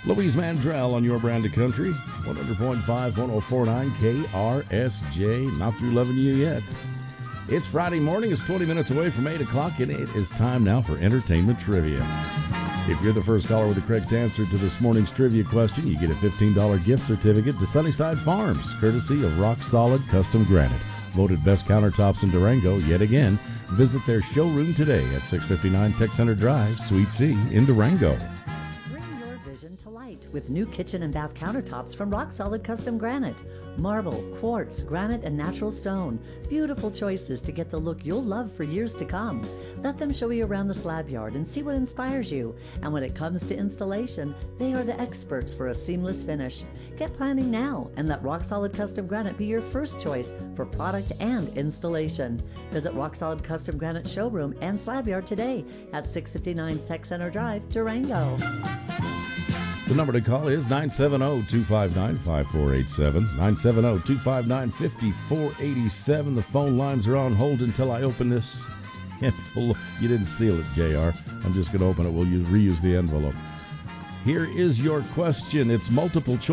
Louise Mandrell on your brand of country, 100.5, 104.9 KRSJ. Not through loving you yet. It's Friday morning. It's 20 minutes away from 8 o'clock, and it is time now for entertainment trivia. If you're the first caller with the correct answer to this morning's trivia question, you get a $15 gift certificate to Sunnyside Farms, courtesy of Rock Solid Custom Granite. Voted best countertops in Durango yet again. Visit their showroom today at 659 Tech Center Drive, Suite C in Durango. Bring your vision to light with new kitchen and bath countertops from Rock Solid Custom Granite. Marble, quartz, granite, and natural stone. Beautiful choices to get the look you'll love for years to come. Let them show you around the slab yard and see what inspires you. And when it comes to installation, they are the experts for a seamless finish. Get planning now and let Rock Solid Custom Granite be your first choice for product and installation. Visit Rock Solid Custom Granite showroom and slab yard today at 659 Tech Center Drive, Durango. The number to call is 970-259-5487, 970-259-5487. The phone lines are on hold until I open this envelope. You didn't seal it, JR. I'm just going to open it. We'll reuse the envelope. Here is your question. It's multiple choice.